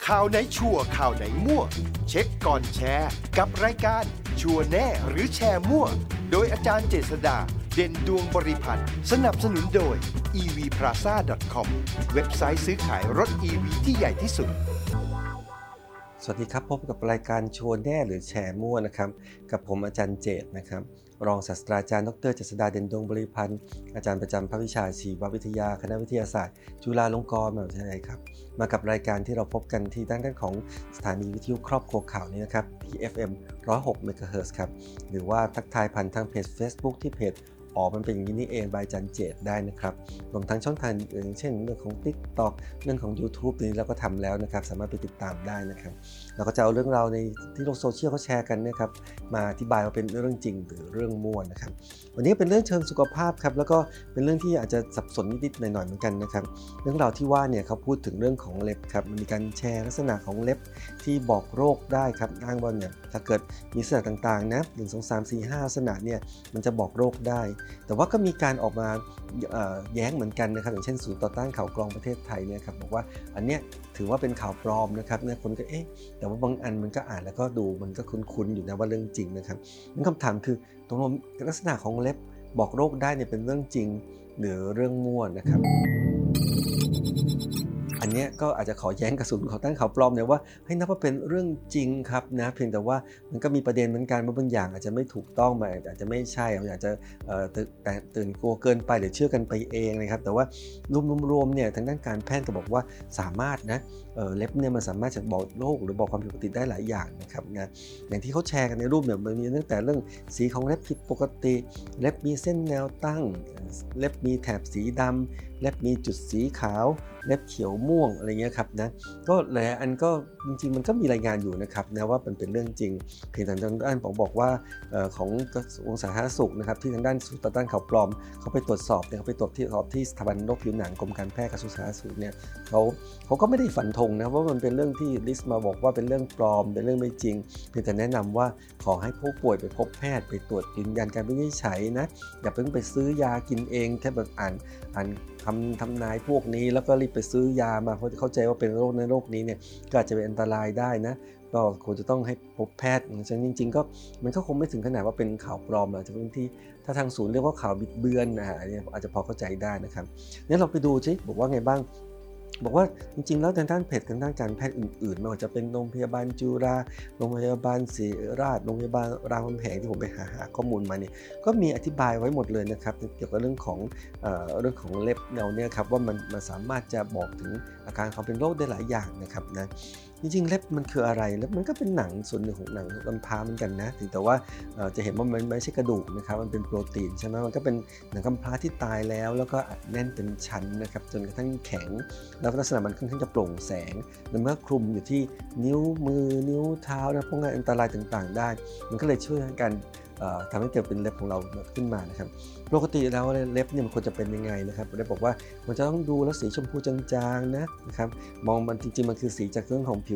ข่าวไหนชัวร์ข่าวไหนมั่วเช็คก่อนแชร์กับรายการชัวร์แน่หรือแชร์มั่วโดยอาจารย์เจษฎาเด่นดวงบริพัตรสนับสนุนโดย evplaza.com เว็บไซต์ซื้อขายรถ EV ที่ใหญ่ที่สุดสวัสดีครับพบกับรายการชัวร์แน่หรือแชร์มั่วนะครับกับผมอาจารย์เจตนะครับรองศาสตราจารย์ดรเจษฎาเด่นดวงบริพันธ์อาจารย์ประจำภาควิชาชีววิทยาคณะวิทยาศาสตร์จุฬาลงกรณ์มหาวิทยาลัยครับมากับรายการที่เราพบกันที่ด้านของสถานีวิทยุครอบครัวข่าวนี้นะครับที่ FM 106 MHz ครับหรือว่าทักทายผ่านทางเพจ Facebook ที่เพจมันเป็นอย่างนี้นี่เองบายจันเจตได้นะครับรวมทั้งช่องทางอื่นเช่นเรื่องของ TikTok เรื่องของ YouTube นี้เราก็ทำแล้วนะครับสามารถไปติดตามได้นะครับเราก็จะเอาเรื่องราวในที่โลกโซเชียลเขาแชร์กันนะครับมาอธิบายว่าเป็นเรื่องจริงหรือเรื่องมั่วนะครับวันนี้เป็นเรื่องเชิงสุขภาพครับแล้วก็เป็นเรื่องที่อาจจะสับสนนิดๆหน่อยๆเหมือนกันนะครับเรื่องราวที่ว่าเนี่ยเขาพูดถึงเรื่องของเล็บครับมันมีการแชร์ลักษณะของเล็บที่บอกโรคได้ครับอ้างว่าเนี่ยถ้าเกิดมีลักษณะต่างๆนะ1 2 3 4 5ลักษณะเนี่ยมันจะบอกโรคได้แต่ว่าก็มีการออกมาแย้งเหมือนกันนะครับอย่างเช่นศูนย์ต่อต้านข่าวกรองประเทศไทยเนี่ยครับบอกว่าอันเนี้ยถือว่าเป็นข่าวปลอมนะครับเนี่ยคนก็แต่ว่าบางอันมันก็อ่านแล้วก็ดูมันก็คุ้นๆอยู่นะว่าเรื่องจริงนะครับงั้นคำถามคือตรงลักษณะของเล็บบอกโรคได้เนี่ยเป็นเรื่องจริงหรือเรื่องมั่วนะครับอันนี้ก็อาจจะขอแย้งกับศูนย์ต่อต้านข่าวปลอมเนี่ยว่าให้นับว่าเป็นเรื่องจริงครับนะเพียงแต่ว่ามันก็มีประเด็นเหมือนกันว่าบางอย่างอาจจะไม่ถูกต้องมันอาจจะไม่ใช่มันอาจจะตื่นกลัวเกินไปหรือเชื่อกันไปเองนะครับแต่ว่ารวมเนี่ยทางด้านการแพทย์ก็บอกว่าสามารถนะเล็บเนี่ยมันสามารถจะบอกโรคหรือบอกความผิดปกติได้หลายอย่างนะครับนะอย่างที่เขาแชร์กันในรูปเนี่ยมันมีตั้งแต่เรื่องสีของเล็บผิดปกติเล็บมีเส้นแนวตั้งเล็บมีแถบสีดำเล็บมีจุดสีขาวเล็บเขียวม่วงอะไรเงี้ยครับนะก็หลายอันก็จริงๆมันก็มีรายงานอยู่นะครับนะว่ามันเป็นเรื่องจริงเพียงแต่ทางด้านบอกว่าของกระทรวงสาธารณสุขนะครับที่ทางด้านศูนย์ต่อต้านข่าวปลอมเขาไปตรวจสอบเนี่ยเขาไปตรวจที่สถาบันโรคผิวหนังกรมการแพทย์กระทรวงสาธารณสุขเนี่ยเขาก็ไม่ได้ฟันธงนะว่ามันเป็นเรื่องที่ลิสต์มาบอกว่าเป็นเรื่องปลอมเป็นเรื่องไม่จริงเพียงแต่แนะนำว่าขอให้ผู้ป่วยไปพบแพทย์ไปตรวจยืนยันการวินิจฉัยนะอย่าเพิ่งไปซื้อยากินเองแค่แบบอ่านทำนายพวกนี้แล้วก็รีบไปซื้อยามาเพราะเข้าใจว่าเป็นโรคในโรคนี้เนี่ยก็อาจจะเป็นอันตรายได้นะก็ควรจะต้องให้พบแพทย์ฉะนั้นจริงๆก็มันก็คงไม่ถึงขนาดว่าเป็นข่าวปลอมหรอกจากพื้นที่ถ้าทางศูนย์เรียกว่าข่าวบิดเบือนอันนี้อาจจะพอเข้าใจได้นะครับงั้นเราไปดูสิบอกว่าไงบ้างบอกว่าจริงๆแล้วทางด้านเพจทางด้านการแพทย์อื่นๆไม่ว่าจะเป็นโรงพยาบาลจุฬาโรงพยาบาลศิริราชโรงพยาบาลรามคำแหงที่ผมไปหาข้อมูลมาเนี่ยก็มีอธิบายไว้หมดเลยนะครับเกี่ยวกับเรื่องของเล็บแนวเนี่ยครับว่ามันสามารถจะบอกถึงอาการความเป็นโรคได้หลายอย่างนะครับนะจริงๆเล็บมันคืออะไรเล็บมันก็เป็นหนังส่วนหนึ่งของหนังลำพร้าเหมือนกันนะถึงแต่ว่าจะเห็นว่ามันไม่ใช่กระดูกนะครับมันเป็นโปรตีนใช่ไหมมันก็เป็นหนังกำพร้าที่ตายแล้วก็อัดแน่นเป็นชั้นนะครับจนกระทั่งแข็งแล้วลักษณะมันค่อนข้างจะโปร่งแสงแล้วเมื่อคลุมอยู่ที่นิ้วมือนิ้วเท้านะพวกนั้นอันตรายต่างๆได้มันก็เลยช่วยกันทำให้เกิดเป็นเล็บของเราขึ้นมานะครับปกติแล้วเล็บเนี่ยมันควรจะเป็นยังไงนะครับได้บอกว่ามันจะต้องดูแล้วสีชมพูจางๆนะครับมองมันจริงๆมันคือสีจากเรื่องของผิว